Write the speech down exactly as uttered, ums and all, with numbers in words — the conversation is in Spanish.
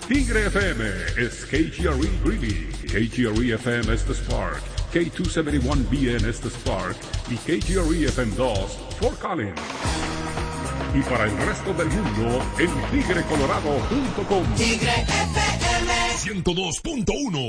Tigre F M is K G R E Greeley, K G R E F M es The Spark, K doscientos setenta y uno B N es The Spark y K G R E F M dos Fort Collins. Y para el resto del mundo en tigre colorado punto com. Tigre F M ciento dos punto uno.